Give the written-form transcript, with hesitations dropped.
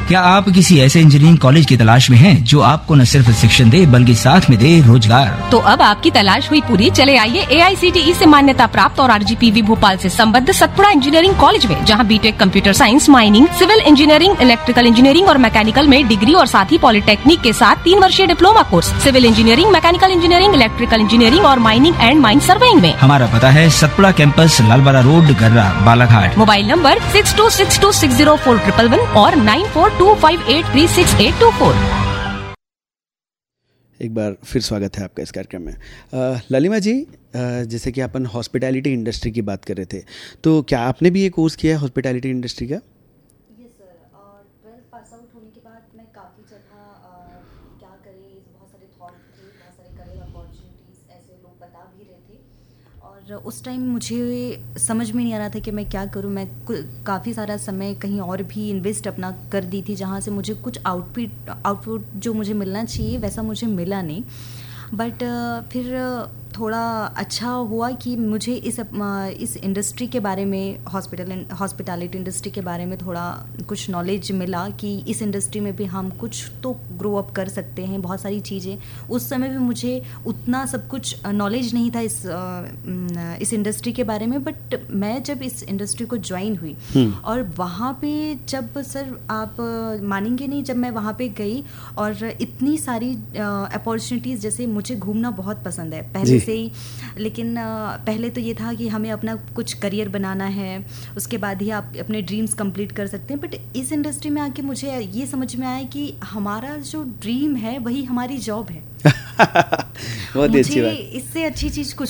क्या आप किसी ऐसे इंजीनियरिंग कॉलेज की तलाश में हैं जो आपको न सिर्फ शिक्षण दे बल्कि साथ में दे रोजगार? तो अब आपकी तलाश हुई पूरी। चले आइए AICTE से मान्यता प्राप्त और RGPV भोपाल से संबद्ध सतपुड़ा इंजीनियरिंग कॉलेज में, जहां BTech computer science, mining, civil engineering, electrical engineering और मैकेनिकल में डिग्री और साथ ही पॉलिटेक्निक के साथ 3 वर्षीय diploma course, civil engineering, mechanical engineering, electrical engineering और माइनिंग एंड माइन सर्वेइंग में। हमारा पता है सतपुड़ा कैंपस, लालबाड़ा रोड, गर्रा, बालाघाट। मोबाइल नंबर 6262604111 और 9425836824। एक बार फिर स्वागत है आपका इस कार्यक्रम में। ललिमा जी, जैसे कि अपन हॉस्पिटैलिटी इंडस्ट्री की बात कर रहे थे, तो क्या आपने भी ये कोर्स किया है हॉस्पिटैलिटी इंडस्ट्री का? यस सर, और 12th पास आउट होने के बाद मैं काफ़ी जगह क्या करें, बहुत सारे थॉट थे, बहुत सारे करियर अपॉर्चुनिटीज़ ऐसे लोग बता भी रहे थे, और उस टाइम मुझे समझ में नहीं आ रहा था कि मैं क्या करूं। मैं काफ़ी सारा समय कहीं और भी इन्वेस्ट अपना कर दी थी, जहां से मुझे कुछ आउटपुट जो मुझे मिलना चाहिए वैसा मुझे मिला नहीं। बट फिर थोड़ा अच्छा हुआ कि मुझे इस इंडस्ट्री के बारे में, हॉस्पिटैलिटी इंडस्ट्री के बारे में थोड़ा कुछ नॉलेज मिला कि इस इंडस्ट्री में भी हम कुछ तो ग्रो अप कर सकते हैं, बहुत सारी चीज़ें। उस समय भी मुझे उतना सब कुछ नॉलेज नहीं था इस इंडस्ट्री के बारे में। बट मैं जब इस इंडस्ट्री को ज्वाइन हुई और वहाँ पे जब, सर आप मानेंगे नहीं, जब मैं वहाँ पे गई और इतनी सारी अपॉर्चुनिटीज़, जैसे मुझे घूमना बहुत पसंद है पहले से ही, लेकिन पहले तो ये था कि हमें अपना कुछ करियर बनाना है, उसके बाद ही आप अपने ड्रीम्स कंप्लीट कर सकते हैं। बट इस इंडस्ट्री में आके मुझे ये समझ में आया कि हमारा जो ड्रीम है वही हमारी जॉब है। बहुत अच्छी बात। इससे अच्छी चीज़ कुछ